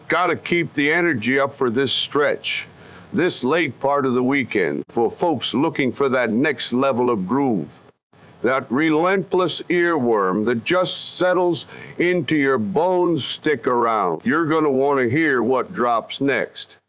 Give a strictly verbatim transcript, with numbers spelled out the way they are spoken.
got to keep the energy up for this stretch, this late part of the weekend, for folks looking for that next level of groove. That relentless earworm that just settles into your bones. Stick around. You're going to want to hear what drops next.